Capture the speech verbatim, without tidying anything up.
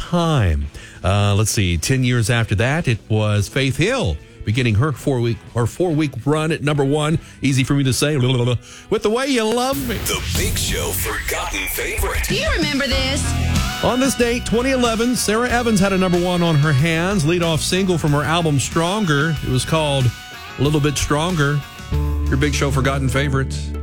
time. Uh, let's see, ten years after that, it was Faith Hill beginning her four-week or four-week run at number one. Easy for me to say, blah, blah, blah, with The Way You Love Me. The Big Show Forgotten Favorite. Do you remember this? On this date, twenty eleven, Sarah Evans had a number one on her hands, lead-off single from her album Stronger. It was called A Little Bit Stronger. Your Big Show Forgotten Favorites.